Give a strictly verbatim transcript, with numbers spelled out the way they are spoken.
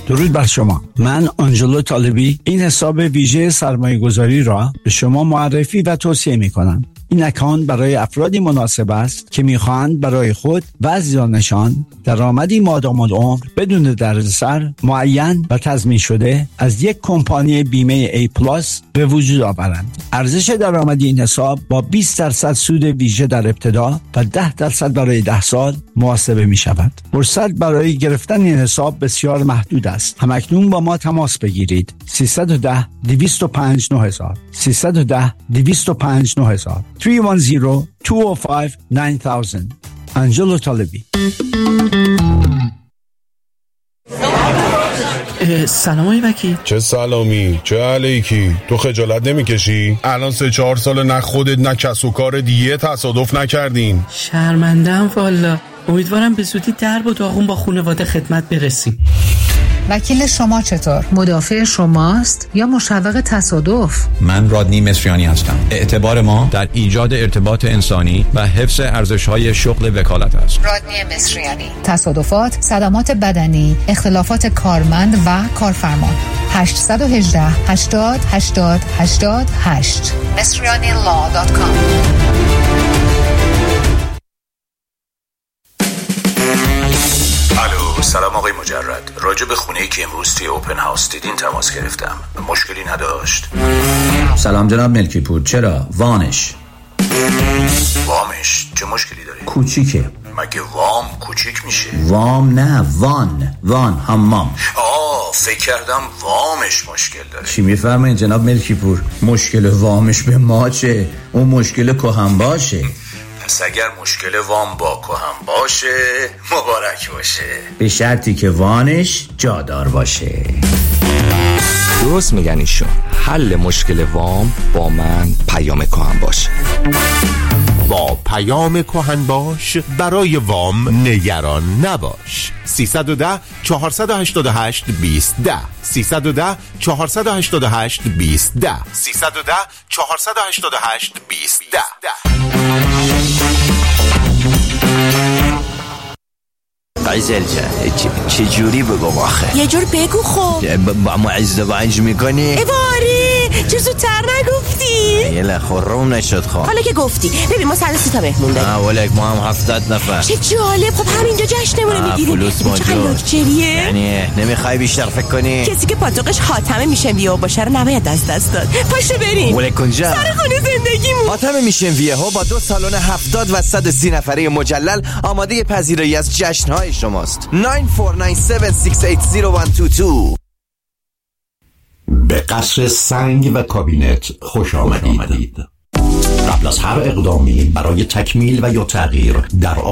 درود بر شما. من آنجلو طالبی این حساب ویژه سرمایه گذاری را به شما معرفی و توصیه می کنم. این اکانت برای افرادی مناسب است که می‌خواهند برای خود و عزیزانشان درآمدی مادام العمر بدون دردسر معین و تضمین شده از یک کمپانی بیمه ای پلاس به وجود آورند. ارزش درآمدی این حساب با بیست درصد سود ویژه در ابتدا و ده درصد برای ده سال محاسبه می‌شود. فرصت برای گرفتن این حساب بسیار محدود است. همکنون با ما تماس بگیرید. سیصد و ده دویست و پنج نه هزار سیصد و ده دویست و پنج نه هزار سه یک صفر دو دو پنج نه صفر صفر آنجلو طالبی. سلام آقای وکیل. چه سلامی چه علیکی؟ تو خجالت نمیکشی؟ الان سه چهار سال نه خودت نه کس و کار دیگه تصادف نکردین. شرمندم والا. امیدوارم به زودی درب و داغون با خانواده خدمت برسیم. وکیل شما چطور؟ مدافع شماست یا مشوق تصادف؟ من رادنی مصریانی هستم. اعتبار ما در ایجاد ارتباط انسانی و حفظ ارزش‌های شغل وکالت است. رادنی مصریانی. تصادفات، صدمات بدنی، اختلافات کارمند و کارفرما. هشت یک هشت هشتاد هشتاد هشتاد هشت مصریانی لا دات کام. الو، سلام آقای مجرد. راجع به خونه‌ای که امروز توی اوپن هاوس دیدین تماس گرفتم. مشکلی نداشت؟ سلام جناب ملکی پور. چرا؟ وانش وامش چه مشکلی داره؟ کوچیکه. مگه وام کوچیک میشه؟ وام نه، وان وان حمام. آه، فکر کردم وامش مشکل داره. چی میفرمایید جناب ملکی پور؟ مشکل وامش به ما چه؟ اون مشکل کهن باشه. پس اگر مشکل وام با کهن باشه مبارک باشه، به شرطی که وانش جادار باشه. درست میگن ایشون. حل مشکل وام با من پیام کهن باش. با پیام کهن باش برای وام نگران نباش. سیصد و ده چهارصد و هشتاد و هشت بیست ده سیصد و ده چهارصد و هشتاد و هشت بیست ده سیصد و ده چهارصد و هشتاد و هشت بیست ده. قیزل جان چه جوری بگم آخه؟ یه جور بگو خب. با ما ازدواج میکنی؟ اباره چه زودتر نگفتی؟ یه لخورم نشد خواه. حالا که گفتی ببین ما صد و سی تا مهمون داریم. نه ولک ما هم هفتاد نفر. چه جالب. خب همینجا جشنمونه میگیریم. فلوس چه خلاقچریه. یعنی نمیخوای بیشتر فکر کنی؟ کسی که پاتوقش خاتمه میشن ویه باشه رو نباید دست دست داد. پاشو بریم ولک کنجا سر خونه زندگیمون. خاتمه میشن ویه ها با دو سالن هفتاد و صد و سی نفره مجلل آماده پذیرایی از جشنهای شماست. نه چهار نه هفت شش هشت صفر یک دو دو. به قصر سنگ و کابینت خوش آمدید. قبل از هر اقدامی برای تکمیل و یا تغییر در